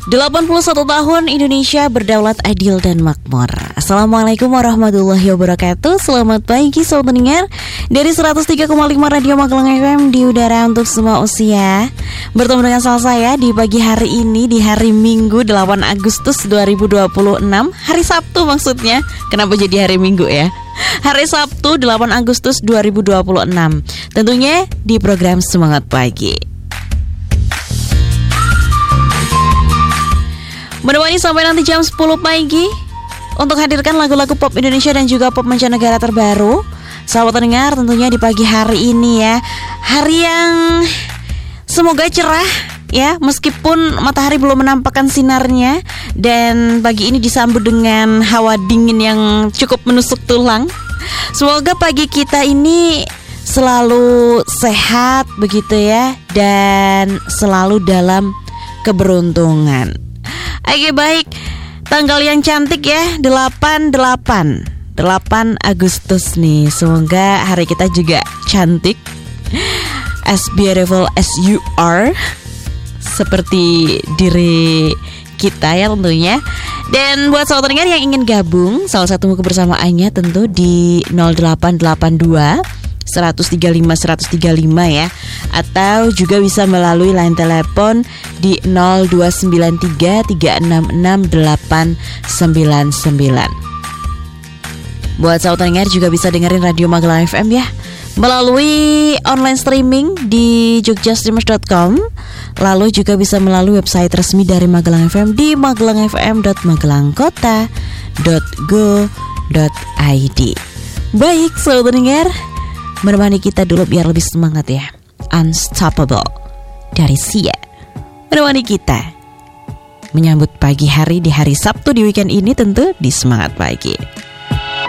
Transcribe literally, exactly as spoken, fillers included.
delapan puluh satu tahun Indonesia berdaulat, adil dan makmur. Assalamualaikum warahmatullahi wabarakatuh. Selamat pagi sobat pendengar dari seratus tiga koma lima Radio Magelang F M di udara untuk semua usia. Bertemu dengan saya di pagi hari ini di hari Minggu delapan Agustus dua ribu dua puluh enam. Hari Sabtu maksudnya. Kenapa jadi hari Minggu ya? Hari Sabtu delapan Agustus dua ribu dua puluh enam. Tentunya di program Semangat Pagi. Menemani sampai nanti jam sepuluh pagi untuk hadirkan lagu-lagu pop Indonesia dan juga pop mancanegara terbaru. Sahabat pendengar, tentunya di pagi hari ini ya, hari yang semoga cerah ya, meskipun matahari belum menampakkan sinarnya. Dan pagi ini disambut dengan hawa dingin yang cukup menusuk tulang. Semoga pagi kita ini selalu sehat begitu ya, dan selalu dalam keberuntungan. Oke, baik, tanggal yang cantik ya, delapan delapan delapan Agustus nih. Semoga hari kita juga cantik, as beautiful as you are, seperti diri kita ya tentunya. Dan buat sahabat pendengar yang ingin gabung, salah satu kebersamaannya tentu di nol delapan delapan dua seratus tiga puluh lima seratus tiga puluh lima ya, atau juga bisa melalui line telepon di nol dua sembilan tiga tiga enam enam delapan sembilan sembilan. Buat sahabat pendengar juga bisa dengerin Radio Magelang F M ya melalui online streaming di jogja streamers dot com. Lalu juga bisa melalui website resmi dari Magelang F M di magelang f m dot magelangkota dot go dot i d. Baik sahabat pendengar, menemani kita dulu biar lebih semangat ya. Unstoppable dari Sia menemani kita menyambut pagi hari di hari Sabtu di weekend ini, tentu di Semangat Pagi.